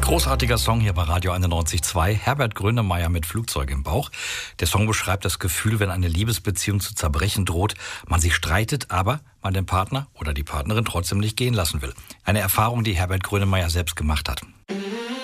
Großartiger Song hier bei Radio 91.2. Herbert Grönemeyer mit Flugzeug im Bauch. Der Song beschreibt das Gefühl, wenn eine Liebesbeziehung zu zerbrechen droht, man sich streitet, aber man den Partner oder die Partnerin trotzdem nicht gehen lassen will. Eine Erfahrung, die Herbert Grönemeyer selbst gemacht hat.